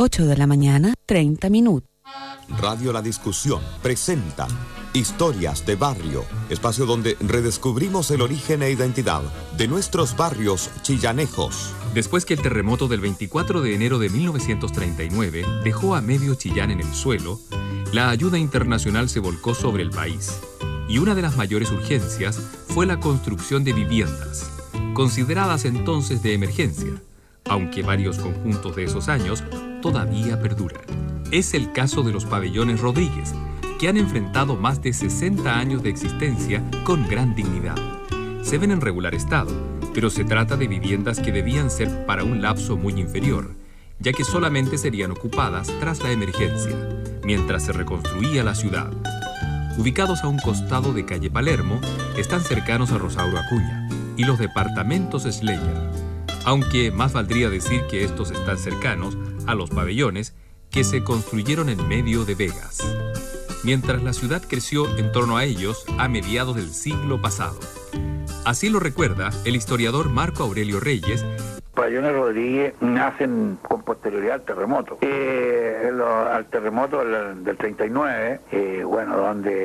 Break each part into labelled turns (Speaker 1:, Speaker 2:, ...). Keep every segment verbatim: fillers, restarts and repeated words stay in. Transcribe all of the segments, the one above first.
Speaker 1: ocho de la mañana, treinta minutos.
Speaker 2: Radio La Discusión presenta Historias de Barrio, espacio donde redescubrimos el origen e identidad de nuestros barrios chillanejos.
Speaker 3: Después que el terremoto del veinticuatro de enero de mil novecientos treinta y nueve dejó a medio Chillán en el suelo, la ayuda internacional se volcó sobre el país. Y una de las mayores urgencias fue la construcción de viviendas, consideradas entonces de emergencia, aunque varios conjuntos de esos años todavía perduran. Es el caso de los pabellones Rodríguez, que han enfrentado más de sesenta años de existencia con gran dignidad. Se ven en regular estado, pero se trata de viviendas que debían ser para un lapso muy inferior, ya que solamente serían ocupadas tras la emergencia, mientras se reconstruía la ciudad. Ubicados a un costado de calle Palermo, están cercanos a Rosauro Acuña y los departamentos Schleyer, aunque más valdría decir que estos están cercanos a los pabellones que se construyeron en medio de vegas, mientras la ciudad creció en torno a ellos a mediados del siglo pasado. Así lo recuerda el historiador Marco Aurelio Reyes.
Speaker 4: Pabellones Rodríguez nacen con posterioridad al terremoto. Eh, lo, al terremoto del, del treinta y nueve, eh, bueno,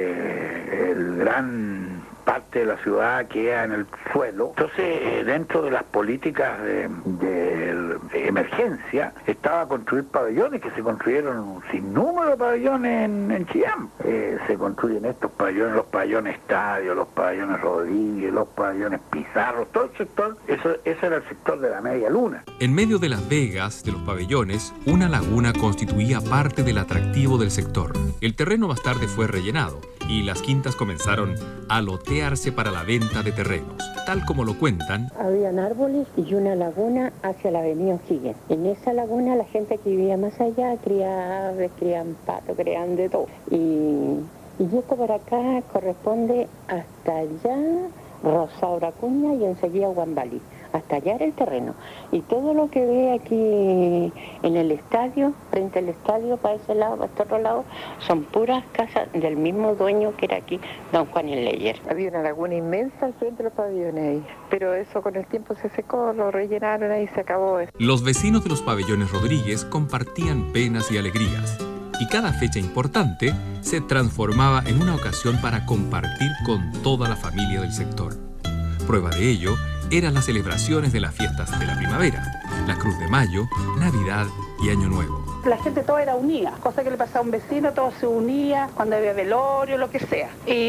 Speaker 4: donde el gran parte de la ciudad queda en el suelo. Entonces, eh, dentro de las políticas de, de, de emergencia, estaba construir pabellones, que se construyeron un sinnúmero de pabellones en, en Chillán. Eh, se construyen estos pabellones, los pabellones Estadio, los pabellones Rodríguez, los pabellones Pizarro, todo el sector, eso, ese era el sector de la media luna.
Speaker 3: En medio de las vegas de los pabellones, una laguna constituía parte del atractivo del sector. El terreno más tarde fue rellenado y las quintas comenzaron a lotearse para la venta de terrenos, tal como lo cuentan.
Speaker 5: Habían árboles y una laguna hacia la avenida O'Higgins. En esa laguna la gente que vivía más allá criaba aves, criaban patos, criaban de todo. Y, y esto por acá corresponde hasta allá, Rosauro Acuña y enseguida Guambalí. Hasta allá era el terreno. Y todo lo que ve aquí en el estadio, frente al estadio, para ese lado, para este otro lado, son puras casas del mismo dueño que era aquí, don Juan Schleyer.
Speaker 6: Había una laguna inmensa al frente de los pabellones ahí, pero eso con el tiempo se secó, lo rellenaron ahí y se acabó eso.
Speaker 3: Los vecinos de los pabellones Rodríguez compartían penas y alegrías, y cada fecha importante se transformaba en una ocasión para compartir con toda la familia del sector. Prueba de ello eran las celebraciones de las fiestas de la primavera, la Cruz de Mayo, Navidad y Año Nuevo.
Speaker 7: La gente toda era unida, cosa que le pasaba a un vecino, todo se unía, cuando había velorio, lo que sea.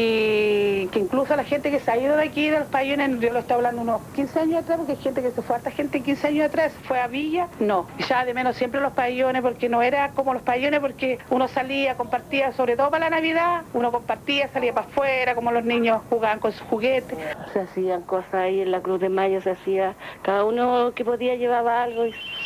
Speaker 7: Y que incluso la gente que se ha ido de aquí, de los pabellones, yo lo estoy hablando unos quince años atrás, porque hay gente que se fue, harta gente quince años atrás, fue a Villa, no. Ya de menos siempre los pabellones, porque no era como los pabellones, porque uno salía, compartía, sobre todo para la Navidad, uno compartía, salía para afuera, como los niños jugaban con sus juguetes.
Speaker 5: Se hacían cosas ahí en la Cruz de Mayo, se hacía, cada uno que podía llevaba algo y